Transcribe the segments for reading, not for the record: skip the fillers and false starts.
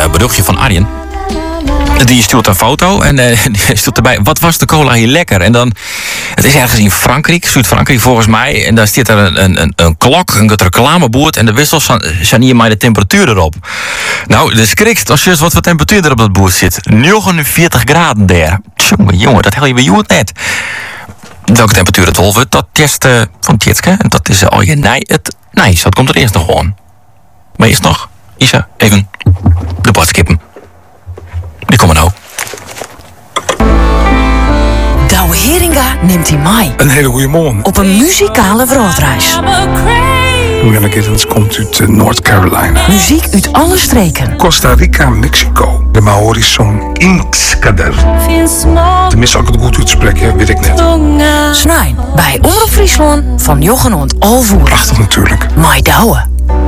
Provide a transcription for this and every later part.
berichtje van Arjen. Die stuurt een foto en die stuurt erbij, wat was de cola hier lekker? En dan, het is ergens in Frankrijk, Zuid-Frankrijk volgens mij. En daar staat er een klok, een reclameboord en de wissels zijn hier maar de temperatuur erop. Nou, de schrikt als je wat voor temperatuur er op dat boord zit. 49 graden daar. Jongen, dat hel je bij jou net. Welke temperatuur het wordt, dat test van Tjitske. En dat is al je nice. Dat komt er eerst nog gewoon. Maar eerst nog, Isa, even de bord skippen. Die komen nou. Douwe Heringa neemt hij mee. Een hele goede morgen. Op een muzikale wereldreis. Rihanna Giddens komt uit North Carolina. Muziek uit alle streken. Costa Rica, Mexico. De Maori's song Inkskader. Tenminste, als ik het goed uitspreken, weet ik net. Snijn bij Omroep Friesland van Jochenoord Alvoer. Prachtig natuurlijk. Mai Douwe.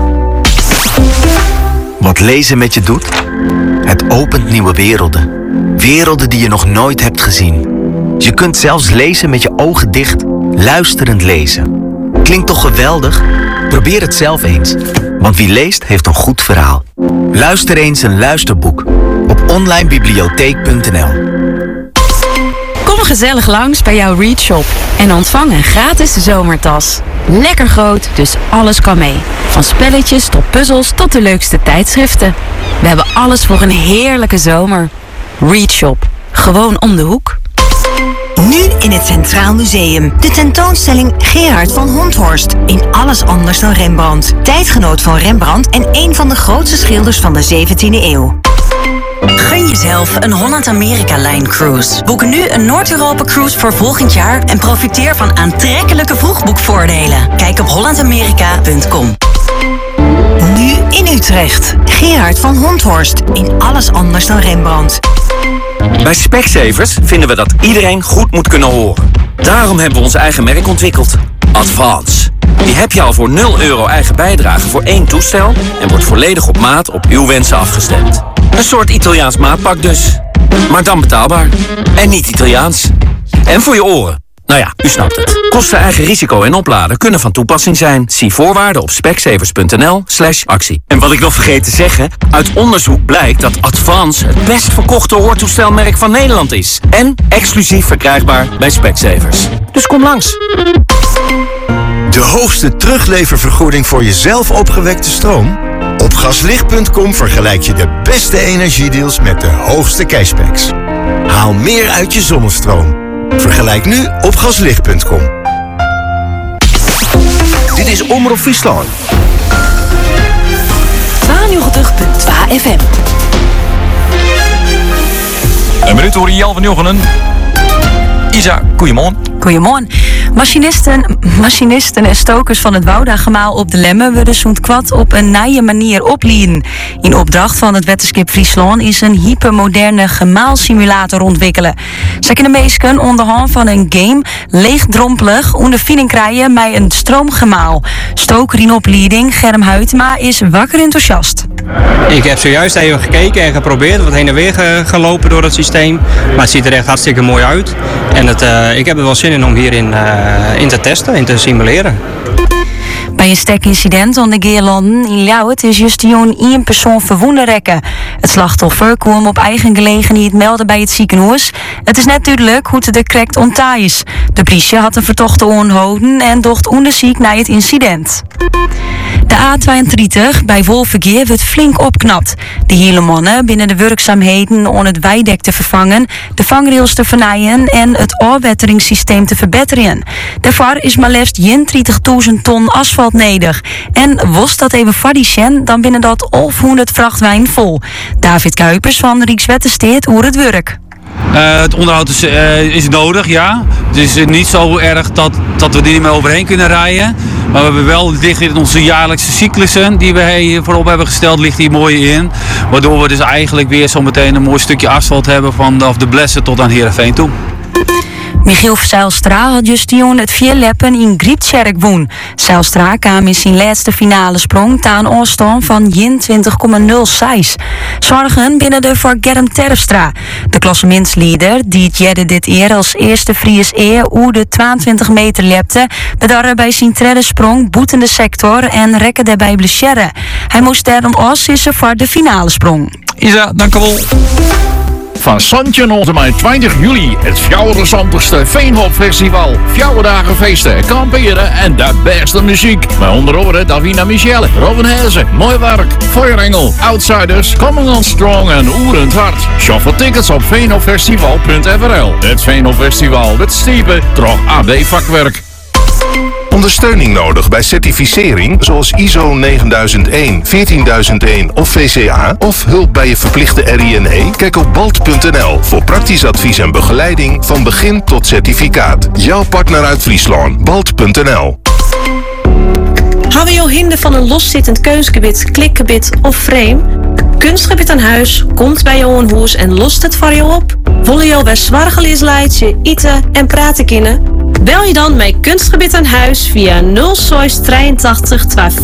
Wat lezen met je doet? Het opent nieuwe werelden. Werelden die je nog nooit hebt gezien. Je kunt zelfs lezen met je ogen dicht, luisterend lezen. Klinkt toch geweldig? Probeer het zelf eens. Want wie leest, heeft een goed verhaal. Luister eens een luisterboek op onlinebibliotheek.nl. Kom gezellig langs bij jouw Readshop en ontvang een gratis zomertas. Lekker groot, dus alles kan mee. Van spelletjes tot puzzels tot de leukste tijdschriften. We hebben alles voor een heerlijke zomer. Readshop, gewoon om de hoek. Nu in het Centraal Museum. De tentoonstelling Gerard van Honthorst. In alles anders dan Rembrandt. Tijdgenoot van Rembrandt en een van de grootste schilders van de 17e eeuw. Gun jezelf een Holland-Amerika-lijn-cruise. Boek nu een Noord-Europa-cruise voor volgend jaar en profiteer van aantrekkelijke vroegboekvoordelen. Kijk op hollandamerika.com. Nu in Utrecht. Gerard van Honthorst. In alles anders dan Rembrandt. Bij Specsavers vinden we dat iedereen goed moet kunnen horen. Daarom hebben we ons eigen merk ontwikkeld. Advance. Die heb je al voor €0 eigen bijdrage voor 1 toestel en wordt volledig op maat op uw wensen afgestemd. Een soort Italiaans maatpak dus. Maar dan betaalbaar. En niet Italiaans. En voor je oren. Nou ja, u snapt het. Kosten, eigen risico en opladen kunnen van toepassing zijn. Zie voorwaarden op specsavers.nl/actie. En wat ik nog vergeet te zeggen, uit onderzoek blijkt dat Advance het best verkochte hoortoestelmerk van Nederland is. En exclusief verkrijgbaar bij Specsavers. Dus kom langs. De hoogste terugleververgoeding voor je zelf opgewekte stroom? Op gaslicht.com vergelijk je de beste energiedeals met de hoogste cashbacks. Haal meer uit je zonnestroom. Vergelijk nu op gaslicht.com. Dit is Omroep Friesland. 92.2 FM. Een minuut hoor Jel van Jochenen. Isa, goeiemorgen. Goedemorgen. Machinisten en stokers van het Wouda-gemaal op de Lemme worden zo'n kwad op een nieuwe manier opleiden. In opdracht van het wetenschap Friesland is een hypermoderne gemaalsimulator ontwikkelen. Zij kunnen meesken onderhand van een game leegdrompelig ondervinding krijgen met een stroomgemaal. Stoker in opleiding Germ Huytema is wakker enthousiast. Ik heb zojuist even gekeken en geprobeerd, wat heen en weer gelopen door het systeem. Maar het ziet er echt hartstikke mooi uit. En ik heb er wel zin in om hierin in te testen, in te simuleren. Bij een stekincident onder de Geerlanden in Ljouwert is juist één persoon verwonden rekken. Het slachtoffer kwam op eigen gelegenheid melden bij het ziekenhuis. Het is net duidelijk hoe het er correct ontaai is. De politie had een vertochte onhouden en docht onderzoek naar het incident. De A32 bij Wolvergeer wordt flink opknapt. De hele mannen binnen de werkzaamheden om het weidek te vervangen, de vangrails te vernaaien en het afwetteringssysteem te verbeteren. Daarvoor is maar liefst 31.000 ton asfalt nodig. En was dat even fadicien, dan binnen dat 1100 vrachtwijn vol. David Kuipers van Rijkswaterstaat over het werk. Het onderhoud is nodig, ja. Het is niet zo erg dat we er niet meer overheen kunnen rijden. Maar we hebben wel ligt in onze jaarlijkse cyclussen die we hier voorop hebben gesteld, ligt hier mooi in. Waardoor we dus eigenlijk weer zo meteen een mooi stukje asfalt hebben vanaf de Blessen tot aan Heerenveen toe. Michiel Zijlstra had juist het 4 leppen in Griepskerk woen. Zijlstra kwam in zijn laatste finale sprong aan een afstand van 21,06. Zorgen binnen de voor Germ Terpstra. De klassementsleider, die het dit eer als eerste Fries oer de 22 meter lepte, bedarre bij zijn tredde sprong boetende sector en rekken daarbij blessure. Hij moest daarom afsissen voor de finale sprong. Isa, dank u wel. Van Santje tot en met 20 juli het fjouwerenzantigste Veenhopfestival. Fjouwerdagen feesten, kamperen en de beste muziek. Met onder andere Davina Michelle, Robin Hezen, Mooi Werk, Feuerengel, Outsiders, Common on Strong en Oerend Hart. Shop voor tickets op veenhopfestival.nl. Het Veenhopfestival, het stiepen, toch AB vakwerk. Ondersteuning nodig bij certificering zoals ISO 9001, 14001 of VCA of hulp bij je verplichte RINE? Kijk op balt.nl voor praktisch advies en begeleiding van begin tot certificaat. Jouw partner uit Friesland, balt.nl. Hou je hinder van een loszittend keusgebied, klikgebied of frame? Kunstgebied aan huis komt bij jou een hoes en lost het voor jou op. Wil je bij zwargeliesleidje, eten en praten kunnen? Bel je dan met Kunstgebied aan huis via 083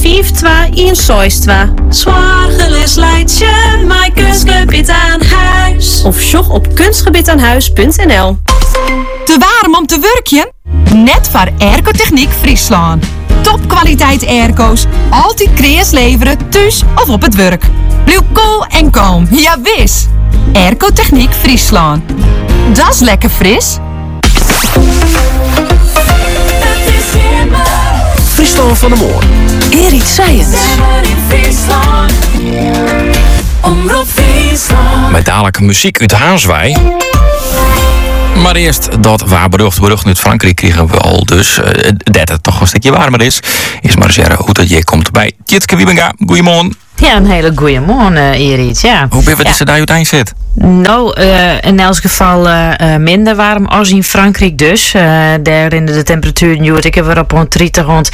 252 Zwargeliesleidje, mijn Kunstgebied aan huis. Of shop op kunstgebiedaanhuis.nl. Te warm om te werken? Net voor Airco-techniek Friesland. Topkwaliteit airco's, altijd kreeg leveren, thuis of op het werk. Blijf cool en kalm, ja wis. Airco-techniek Friesland. Dat is lekker fris. Friesland van de Moor. Erik Science. Met dadelijk muziek uit Haarswij. Maar eerst dat waar berucht uit Frankrijk kregen we al dus. Dat het toch een stukje warmer is. Is maar eens hoe dat je komt bij Tjitske Wiebenga. Goedemorgen. Ja, een hele goeie morgen, Erik. Ja. Hoe ben je dat ze daar uiteindelijk zit? Nou, in elk geval minder warm als in Frankrijk dus. Daar in de temperatuur nu ik heb weer op rond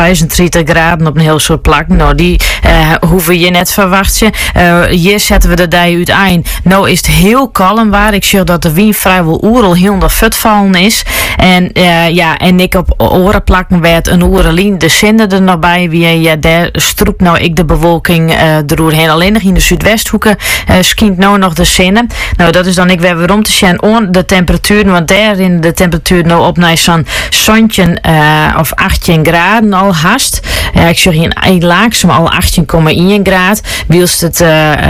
36 graden op een heel soort plak. Nou, die hoeven je net verwachten. Hier zetten we de dij uiteen. Nou is het heel kalm waar. Ik zie dat de wind vrijwel oerel heel de fut vallen is. En en ik op oren plakken werd een oerelien. De zinnen er nog bij. Wie daar stroept nou ik de bewolking doorheen. Alleen nog in de zuidwesthoeken schijnt nou nog de zinnen. Nou, dat is dan ik weer om te zien on de temperatuur, want daar in de temperatuur nou op naar zo'n zonnetje of 18 graden al haast. Ik zeg hier in Laaksem al 18,1 graden. Wielst het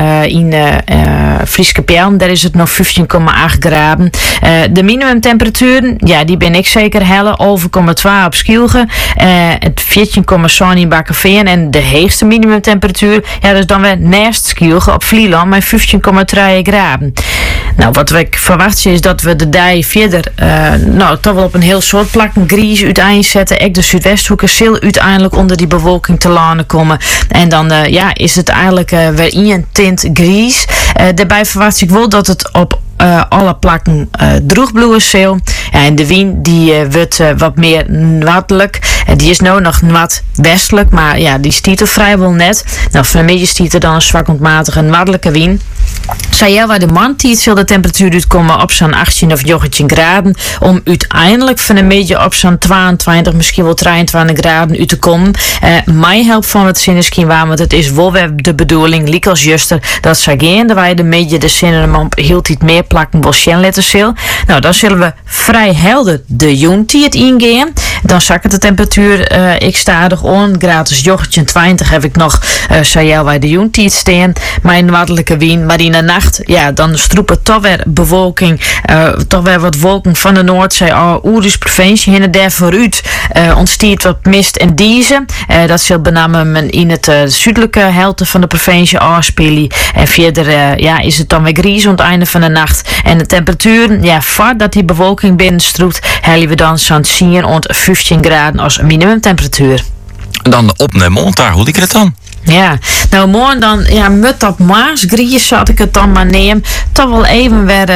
in Frieske Pijl, daar is het nog 15,8 graden. De minimumtemperatuur, ja, die ben ik zeker helle, over 0,2 op Schielge. Het 14,7 in Bakkeveen en de hoogste minimumtemperatuur, ja, dat is dan weer naast Schielge op Vlieland met 15,3 graden. Nou, wat ik verwacht is dat we de dij verder, toch wel op een heel soort plak een gries uiteindelijk zetten. Ik de zuidwesthoeken zal uiteindelijk onder die bewolking te lanen komen. En dan is het eigenlijk weer in een tint gries. Daarbij verwacht ik wel dat het op alle plakken droog bloeien zal. Ja, en de wind die wordt wat meer noordelijk. Die is nou nog wat westelijk, maar ja, die stiet er vrijwel net. Nou, vanmiddag stiet er dan een zwak ontmatige noordelijke wind. Zei jij waar de maantijd zal de temperatuur uitkomen op zo'n 18 of 19 graden. Om uiteindelijk van een beetje op zo'n 22, misschien wel 23 graden uit te komen. Mij helpt van het zinnenschien waar, want het is wel weer de bedoeling, liek als juster, dat ze gaan wij de beetje de zinnen om heel iets meer plakken wel letter. Nou, dan zullen we vrij helder de joentijd ingaan. Dan zakken de temperatuur ik stadig on. Gratis yoghurtje 20 heb ik nog zei jij waar de joentijd staan. Mijn noordelijke wind, maar in de nacht, ja, dan stroepen toch weer bewolking, toch weer wat wolken van de Noordzee. Oeris provincie hin en daar vooruit ontstiert wat mist en diezen. Dat zal benamelijk in het zuidelijke helte van de provincie afspelen. En verder is het dan weer gries aan het einde van de nacht. En de temperatuur, ja, voordat die bewolking binnenstroept, hellen we dan zo'n 10 tot 15 graden als minimumtemperatuur. Dan op de montaar, hoe dik je het dan? Ja, nou morgen dan, ja, met op Maas, Gries zat ik het dan maar neem. Toch wel even weer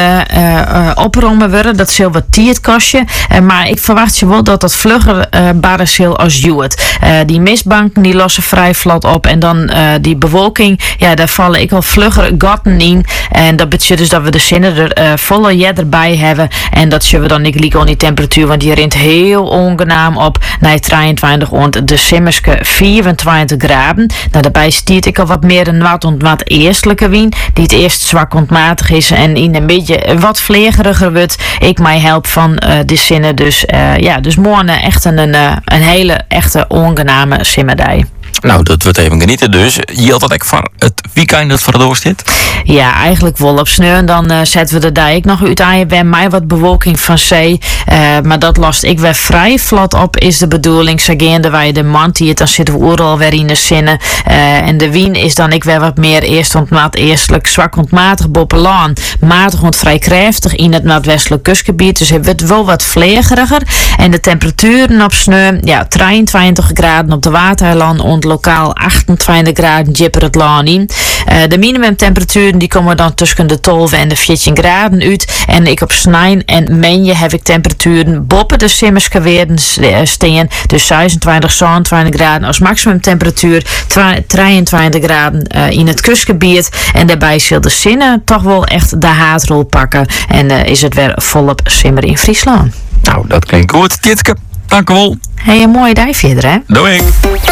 oprommen worden, dat zal wat tijd kosten. Maar ik verwacht je wel dat dat vlugger barre zal als Juwet. Die mistbanken die lossen vrij vlot op en dan die bewolking, ja, daar vallen ik al vlugger gaten in. En dat betekent dus dat we de zinnen er volle jet erbij hebben. En dat zullen we dan niet lieken aan die temperatuur, want die rint heel ongenaam op naar 23 rond de simmerske 24 graden. Nou, daarbij stiert ik al wat meer een wat eerstelijke wind, die het eerst zwak ontmatig is en in een beetje wat vlegeriger wordt. Ik mij help van de zinnen, dus morgen echt een hele echte ongename simmerdij. Nou, dat wordt even genieten dus. Je had dat echt voor het weekend dat voor de doorstit? Ja, eigenlijk wel op sneeuw. Dan zetten we de dijk nog uit aan. Bij mij wat bewolking van zee. Maar dat lost ik weer vrij vlot op, is de bedoeling. Zagaande wij de mand hier, dan zitten we overal weer in de zinnen. En de wien is dan ik weer wat meer eerstelijk zwak ontmatig boppelaan. Matig ont vrij krachtig in het noordwestelijk kustgebied. Dus het wordt wel wat vlegeriger. En de temperaturen op sneeuw, ja, 23 graden op de Waterland. En lokaal 28 graden jipper het laan in. De minimumtemperaturen die komen dan tussen de 12 en de 14 graden uit. En ik op snijn en menje heb ik temperaturen boven de simmerske weerden steen. Dus 26, 27 graden als maximumtemperatuur. 23 graden in het kustgebied. En daarbij zullen de zinnen toch wel echt de haatrol pakken. En is het weer volop simmer in Friesland. Nou, dat klinkt goed. Tjitske, dank u wel. Hey, een mooie dag verder, hè? Doei.